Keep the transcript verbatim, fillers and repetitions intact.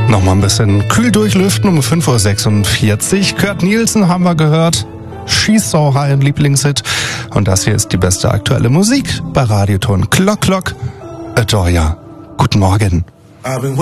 Nochmal ein bisschen kühl durchlüften um fünf Uhr sechsundvierzig. Kurt Nielsen haben wir gehört. She's So High, ein Lieblingshit. Und das hier ist die beste aktuelle Musik bei Radioton. Clock Clock. Adoria. Guten Morgen.